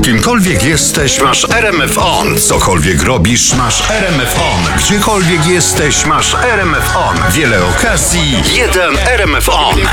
Kimkolwiek jesteś, masz RMF On. Cokolwiek robisz, masz RMF On. Gdziekolwiek jesteś, masz RMF On. Wiele okazji, jeden RMF On.